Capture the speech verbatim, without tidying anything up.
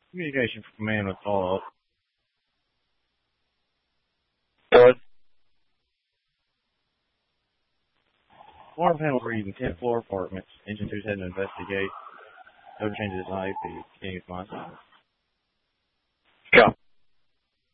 Communication for command with follow-up. What? Alarm panel reading tenth floor apartments. Engine two's heading to investigate. No changes in I P. Continuous my